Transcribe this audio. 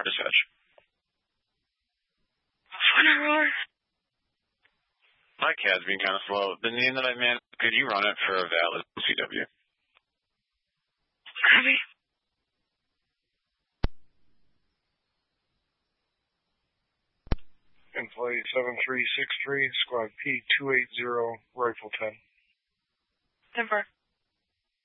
dispatch. Funny roller. My CAD's being kind of slow. The name that I meant, could you run it for a valid CW? Copy. In-flight 7363, squad P280, rifle 10. 10-4.